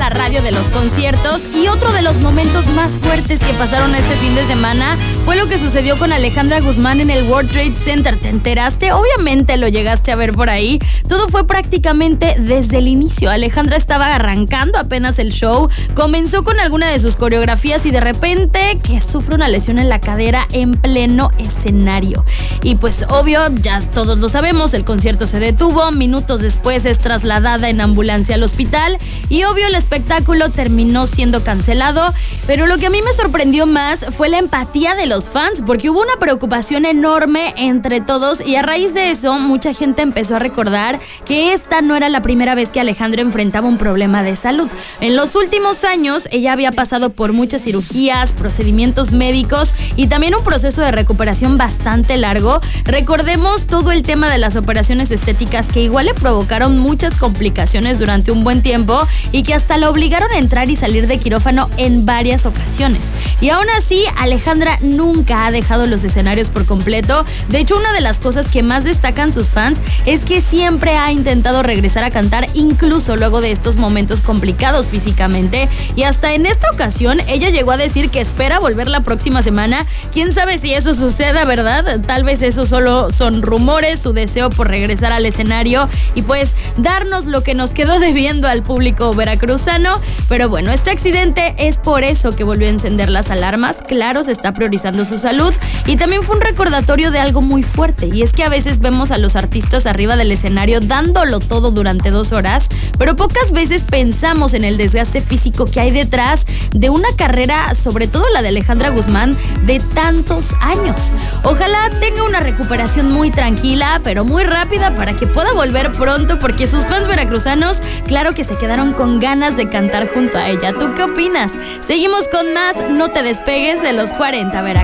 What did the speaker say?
la radio de los conciertos. Y otro de los momentos más fuertes que pasaron este fin de semana fue lo que sucedió con Alejandra Guzmán en el World Trade Center. ¿Te enteraste? Obviamente lo llegaste a ver por ahí. Todo fue prácticamente desde el inicio. Alejandra estaba arrancando apenas el show, comenzó con alguna de sus coreografías y de repente que sufre una lesión en la cadera en pleno escenario. Y pues obvio, ya todos lo sabemos, el concierto se detuvo, minutos después es trasladada en ambulancia al hospital y obvio el espectáculo terminó siendo cancelado, pero lo que a mí me sorprendió más fue la empatía de los fans, porque hubo una preocupación enorme entre todos y a raíz de eso mucha gente empezó a recordar que esta no era la primera vez que Alejandra enfrentaba un problema de salud. En los últimos años ella había pasado por muchas cirugías, procedimientos médicos y también un proceso de recuperación bastante largo. Recordemos todo el tema de las operaciones estéticas que igual le provocaron muchas complicaciones durante un buen tiempo y que hasta la obligaron a entrar y salir de quirófano en varias ocasiones. Y aún así, Alejandra nunca ha dejado los escenarios por completo. De hecho, una de las cosas que más destacan sus fans es que siempre ha intentado regresar a cantar, incluso luego de estos momentos complicados físicamente. Y hasta en esta ocasión, ella llegó a decir que espera volver la próxima semana. ¿Quién sabe si eso suceda, verdad? Tal vez eso solo son rumores, su deseo por regresar al escenario y pues darnos lo que nos quedó debiendo al público veracruzano. Pero bueno, este accidente es por eso que volvió a encender las alarmas. Claro, se está priorizando su salud y también fue un recordatorio de algo muy fuerte, y es que a veces vemos a los artistas arriba del escenario dándolo todo durante 2 horas, pero pocas veces pensamos en el desgaste físico que hay detrás de una carrera, sobre todo la de Alejandra Guzmán, de tantos años. Ojalá tenga una recuperación muy tranquila, pero muy rápida para que pueda volver pronto, porque sus fans veracruzanos, claro que se quedaron con ganas de cantar junto a ella. ¿Tú qué opinas? Seguimos con más, no te despegues de los 40 Veracruz.